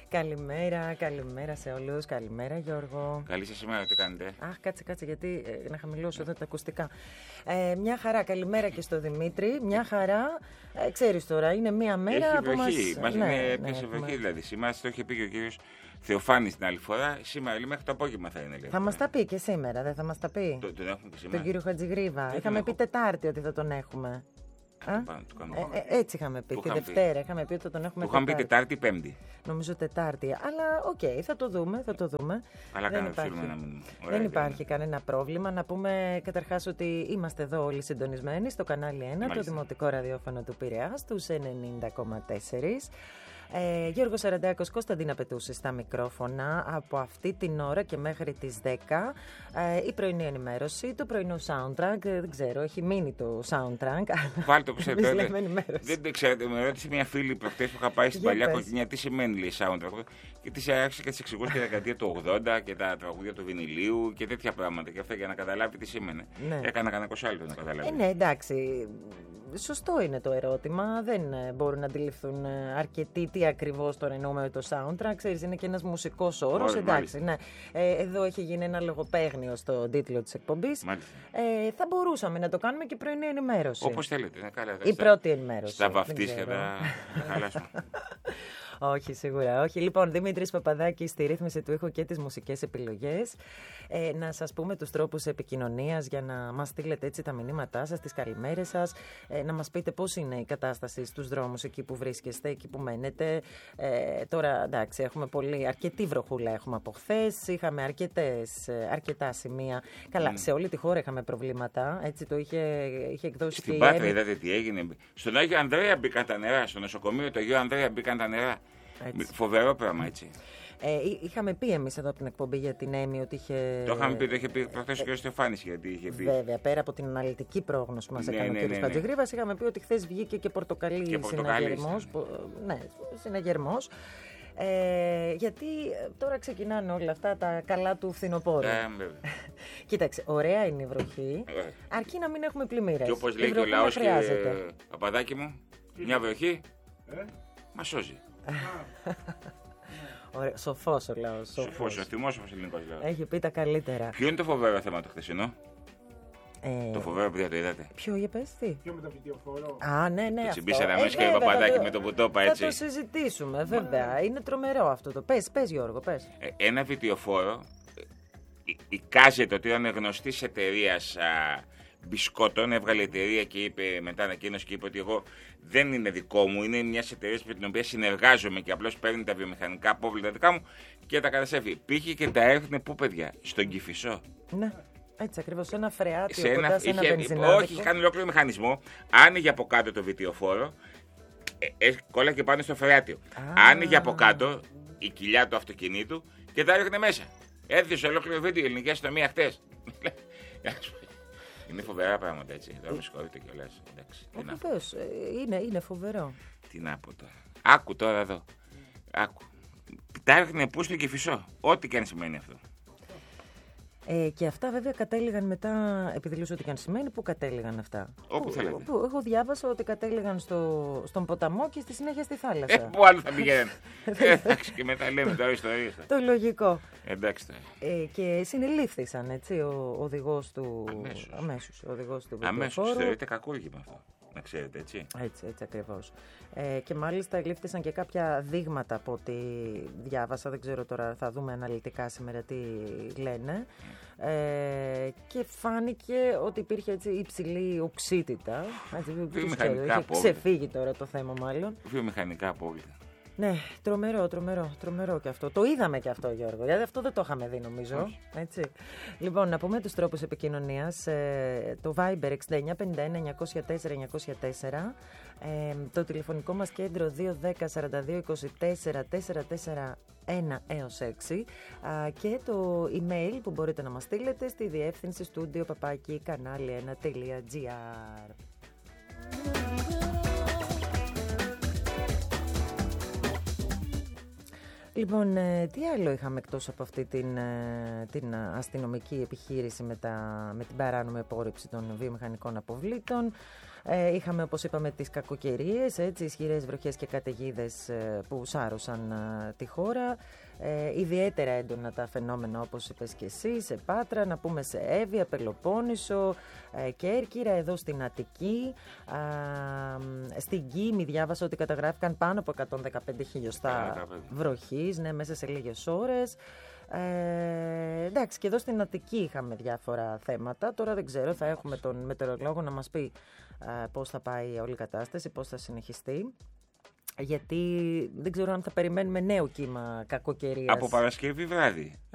Καλημέρα σε όλους. Καλημέρα, Γιώργο. Καλή σας ημέρα, τι κάνετε? Αχ, κάτσε, γιατί να χαμηλώσω εδώ τα ακουστικά. Μια χαρά, καλημέρα και στο Δημήτρη. Μια χαρά, ξέρεις τώρα, είναι μια μέρα έχει που βροχή. Έπιασε βροχή δηλαδή. Σήμερα το είχε πει και ο κύριος Θεοφάνης την άλλη φορά. Σήμερα λέει, μέχρι το απόγευμα θα είναι. Λέει, θα μας τα πει και σήμερα, δεν θα μας τα πει? Τον έχουμε και σήμερα. Τον κύριο Χατζηγρίβα. Είχαμε πει Τετάρτη ότι θα τον έχουμε. Έτσι είχαμε πει. Τη Δευτέρα είχαμε πει ότι θα τον έχουμε. Του είχαμε πει Τετάρτη ή Πέμπτη. Νομίζω Τετάρτη. Αλλά οκ, θα το δούμε. Αλλά δεν υπάρχει κανένα πρόβλημα. Να πούμε καταρχάς ότι είμαστε εδώ όλοι συντονισμένοι στο κανάλι 1, το Δημοτικό Ραδιόφωνο του Πειραιά, στους 90,4. Γιώργος Σαραντάκος, Κωνσταντίνα Πετούση στα μικρόφωνα. Από αυτή την ώρα και μέχρι τις 10 η πρωινή ενημέρωση, το πρωινό soundtrack. Δεν ξέρω, έχει μείνει το soundtrack. Βάλτε το ξέρετε. Δεν το ξέρετε. Με ρώτησε μια φίλη προχτές που είχα πάει στην παλιά Κοκκινιά τι σημαίνει λέει soundtrack. Και τη άρχισε και τη εξηγούσε τη δεκαετία του 80 και τα τραγούδια του βινιλίου και τέτοια πράγματα. Και αυτά για να καταλάβει τι σήμαινε. Ναι. Έκανα κανένα 20 άλλο να καταλάβει. Ναι, εντάξει. Σωστό είναι το ερώτημα. Δεν μπορούν να αντιληφθούν αρκετοί τι ακριβώς τώρα εννοούμε με το soundtrack. Ξέρεις, είναι και ένας μουσικός όρος. Εντάξει, ναι. Εδώ έχει γίνει ένα λογοπαίγνιο στο τίτλο της εκπομπής. Θα μπορούσαμε να το κάνουμε και πρωινή ενημέρωση. Όπως θέλετε. Η πρώτη ενημέρωση. Στα βαφτίσια θα χαλάσουμε. Όχι, σίγουρα όχι. Λοιπόν, Δημήτρης Παπαδάκης στη ρύθμιση του ήχου και τις μουσικές επιλογές. Να σας πούμε τους τρόπους επικοινωνίας για να μας στείλετε έτσι τα μηνύματά σας, τις καλημέρες σας. Να μας πείτε πώς είναι η κατάσταση στους δρόμους εκεί που βρίσκεστε, εκεί που μένετε. Τώρα, εντάξει, έχουμε αρκετή βροχούλα έχουμε από χθες. Είχαμε αρκετά σημεία. Καλά, σε όλη τη χώρα είχαμε προβλήματα. Έτσι το είχε εκδώσει στην Πάτρα, είδατε τι έγινε. Στον Άγιο Ανδρέα μπήκαν τα νερά. Στο νοσοκομείο του Αγίου Ανδρέα μπήκαν τα νερά. Έτσι. Φοβερό πράγμα, έτσι. Είχαμε πει εμείς εδώ από την εκπομπή για την Έμι ότι είχε. Το είχαμε πει, το είχε πει προχθές ο κ. Στεφάνης γιατί είχε πει. Βέβαια, πέρα από την αναλυτική πρόγνωση που μας έκανε ο κ. Χατζηγρίβας, είχαμε πει ότι χθες βγήκε και πορτοκαλί συναγερμός. Γιατί τώρα ξεκινάνε όλα αυτά τα καλά του φθινοπόρου. Κοίταξε, ωραία είναι η βροχή, αρκεί να μην έχουμε πλημμύρες. Και όπως λέει και ο λαός και Παπαδάκι μου, μια βροχή μας σώζει. Σοφός ο λαός. Σοφός, ο θυμόσοφος ελληνικός λαός. Έχει πει τα καλύτερα. Ποιο είναι το φοβερό θέμα το χθεσινό? Το φοβερό που το είδατε. Ποιο, για πες τι? Ποιο με το βιντεοφόρο? Ναι. Το τσιμπήσατε αμέσως και το Παπαδάκι με το που το είπα έτσι. Θα το συζητήσουμε, βέβαια. Είναι τρομερό αυτό το. Πες Γιώργο, πες. Ένα βιντεοφόρο εικάζεται ότι ήταν γνωστής εταιρείας μπισκότων, έβγαλε εταιρεία και είπε μετά ανακοίνωση και είπε ότι εγώ δεν είναι δικό μου, είναι μια εταιρεία με την οποία συνεργάζομαι και απλώς παίρνει τα βιομηχανικά απόβλητα δικά μου και τα καταστρέφει. Πήγε και τα έρθνε πού, παιδιά? Στον Κηφισό. Ναι. Έτσι ακριβώς, σε ένα φρεάτιο κοντά σε ένα βενζινάδικο. Όχι, είχε κάνει ολόκληρο μηχανισμό. Άνοιγε από κάτω το βιτιοφόρο, κόλλαγε πάνω στο φρεάτιο. Άνοιγε από κάτω η κοιλιά του αυτοκινήτου και τα έριχνε μέσα. Έδειξε ολόκληρο βίντεο η ελληνική αστυνομία χτες. Είναι φοβερά πράγματα έτσι. Τώρα με συγχωρείτε κιόλας. Βεβαίως, είναι φοβερό. Τι να πω τώρα. Άκου τώρα εδώ. Άκου. Τα έριχνε πού? Στο Κηφισό. Ό,τι και αν σημαίνει αυτό. Και αυτά βέβαια κατέληγαν μετά, επειδή λέω ότι καν σημαίνει, πού κατέληγαν αυτά? Όπου θέλετε. Εγώ διάβασα ότι κατέληγαν στον ποταμό και στη συνέχεια στη θάλασσα. Πού άλλο θα πηγαίνουν? Εντάξει, και μετά λέμε τώρα ιστορίες. Το λογικό. Εντάξει τώρα. Και συνελήφθησαν, έτσι, ο οδηγός του. Αμέσως. Ο οδηγός του βιβλιοφόρου. Αμέσως, θεωρείται κακούργημα αυτό. Να ξέρετε, έτσι. Έτσι ακριβώς. Και μάλιστα λήφθησαν και κάποια δείγματα από ό,τι διάβασα. Δεν ξέρω τώρα, θα δούμε αναλυτικά σήμερα τι λένε. Και φάνηκε ότι υπήρχε έτσι υψηλή οξύτητα. Είχε ξεφύγει τώρα το θέμα μάλλον. Βιομηχανικά απόβλητα. Ναι, τρομερό και αυτό. Το είδαμε και αυτό, Γιώργο. Δηλαδή αυτό δεν το είχαμε δει, νομίζω. Έτσι. Λοιπόν, να πούμε τους τρόπους επικοινωνίας. Το Viber 69 51 904 904. Το τηλεφωνικό μας κέντρο 210 42 24 441 έως 6. Και το email που μπορείτε να μας στείλετε στη διεύθυνση studio@kanali1.gr. Λοιπόν, τι άλλο είχαμε εκτός από αυτή την αστυνομική επιχείρηση με την παράνομη απόρριψη των βιομηχανικών αποβλήτων? Είχαμε, όπως είπαμε, τις κακοκαιρίες, ισχυρές βροχές και καταιγίδες που σάρωσαν τη χώρα. Ιδιαίτερα έντονα τα φαινόμενα, όπως είπες και εσύ, σε Πάτρα, να πούμε σε Εύβοια, Πελοπόννησο, Κέρκυρα, εδώ στην Αττική. Στην Κίμη διάβασα ότι καταγράφηκαν πάνω από 115 χιλιοστά βροχής, ναι, μέσα σε λίγες ώρες. Εντάξει, και εδώ στην Αττική είχαμε διάφορα θέματα. Τώρα δεν ξέρω, θα έχουμε τον μετεωρολόγο να μας πει πώς θα πάει όλη η κατάσταση, πώς θα συνεχιστεί. Γιατί δεν ξέρω αν θα περιμένουμε νέο κύμα κακοκαιρίας. Από Παρασκευή βράδυ.